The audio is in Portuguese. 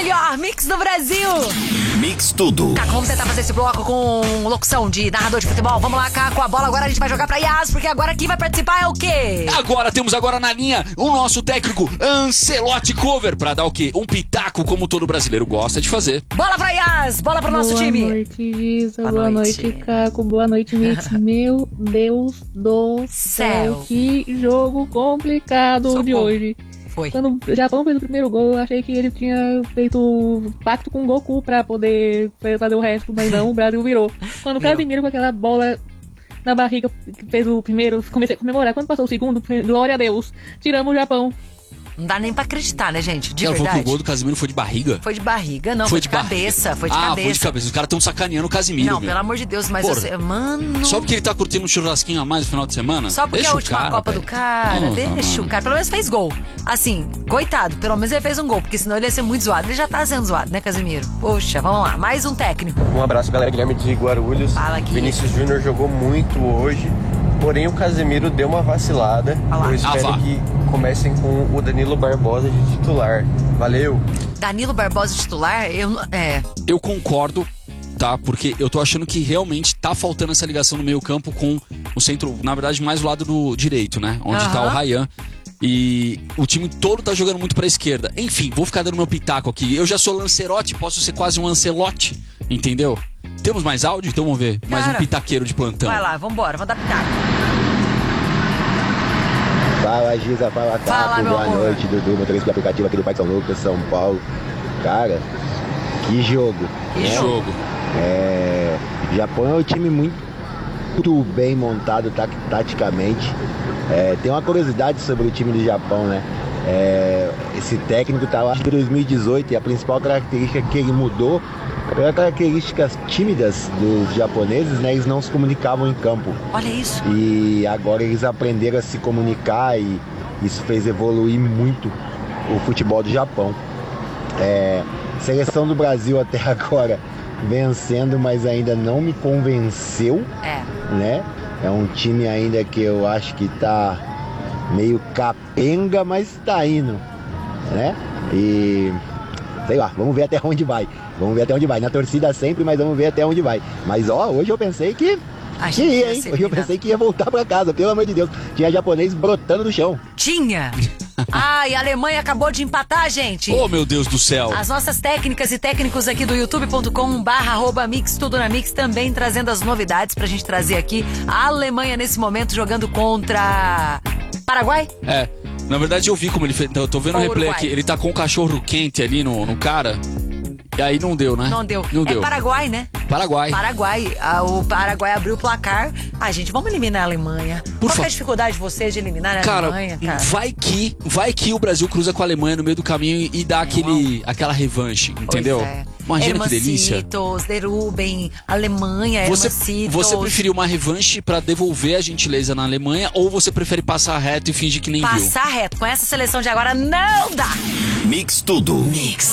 melhor mix do Brasil. Mix tudo. Caco, vamos tentar fazer esse bloco com locução de narrador de futebol. Vamos lá, Caco, a bola agora a gente vai jogar pra Yas, porque agora quem vai participar é o quê? Temos agora na linha o nosso técnico Ancelotti Cover, pra dar o quê? Um pitaco, como todo brasileiro gosta de fazer. Bola pra Yas, bola pro nosso time. Boa noite, Giza. Boa noite, Caco. Boa noite, Mix. Meu Deus do céu. Que jogo complicado de hoje. Foi. Quando o Japão fez o primeiro gol, eu achei que ele tinha feito pacto com o Goku pra poder fazer o resto, mas não, o Brasil virou. Quando o Casemiro com aquela bola na barriga fez o primeiro, comecei a comemorar. Quando passou o segundo, glória a Deus, tiramos o Japão. Não dá nem pra acreditar, né, gente? De Ela verdade. falou que o gol do Casemiro foi de barriga? Foi de barriga, não, foi de cabeça. Foi de cabeça. Foi de cabeça. Os caras tão sacaneando o Casemiro, Não, meu. pelo amor de Deus, mas mano... Só porque ele tá curtindo um churrasquinho a mais no final de semana? Só porque deixa é a última Copa do cara, deixa o cara. Pelo menos fez gol. Assim, coitado, pelo menos ele fez um gol, porque senão ele ia ser muito zoado. Ele já tá sendo zoado, né, Casemiro? Poxa, vamos lá, mais um técnico. Um abraço, galera. Guilherme de Guarulhos. Fala aqui. Vinícius Júnior jogou muito hoje, porém o Casemiro deu uma vacilada. Eu espero que comecem com o Danilo Barbosa de titular. Valeu! Danilo Barbosa titular? Eu concordo, tá? Porque eu tô achando que realmente tá faltando essa ligação no meio campo com o centro, na verdade mais do lado do direito, né? Onde tá o Ryan. E o time todo tá jogando muito pra esquerda. Enfim, vou ficar dando meu pitaco aqui. Eu já sou Lancerote, posso ser quase um Ancelotti, entendeu? Temos mais áudio? Então vamos ver. Mais um pitaqueiro de plantão. Vai lá, vambora, vamos dar pitaco. Fala, Giza, fala, Caco. Boa noite, Dudu, motorista do aplicativo aqui do Parque São Lucas, São Paulo. Cara, que jogo. Que jogo. Japão é um time muito bem montado taticamente. Tem uma curiosidade sobre o time do Japão, né? Esse técnico tá lá em 2018 e a principal característica que ele mudou pelas características tímidas dos japoneses, né? Eles não se comunicavam em campo. Olha isso. E agora eles aprenderam a se comunicar e isso fez evoluir muito o futebol do Japão. Seleção do Brasil até agora vencendo, mas ainda não me convenceu, né? É um time ainda que eu acho que tá meio capenga, mas tá indo, né? E sei lá, vamos ver até onde vai. Na torcida sempre, mas vamos ver até onde vai. Mas hoje eu pensei que ia, hein? Hoje eu pensei que ia voltar pra casa, pelo amor de Deus. Tinha japonês brotando do chão. Tinha! Ai, a Alemanha acabou de empatar, gente. Oh, meu Deus do céu. As nossas técnicas e técnicos aqui do youtube.com/mix tudo na Mix também trazendo as novidades pra gente trazer aqui. A Alemanha nesse momento jogando contra Paraguai? Na verdade eu vi como ele fez. Eu tô vendo o replay aqui. Ele tá com o cachorro quente ali no cara. E aí não deu, né? Não deu. Deu. Paraguai, né? Paraguai. O Paraguai abriu o placar. Gente, vamos eliminar a Alemanha. Qual é a dificuldade de vocês de eliminar a Alemanha, cara? Vai que o Brasil cruza com a Alemanha no meio do caminho e dá aquela revanche, entendeu? Imagina que delícia. Hermancitos, derrubem, Alemanha, Hermancitos. Você preferiu uma revanche pra devolver a gentileza na Alemanha ou você prefere passar reto e fingir que nem viu? Passar reto. Com essa seleção de agora não dá. Mix tudo. Mix.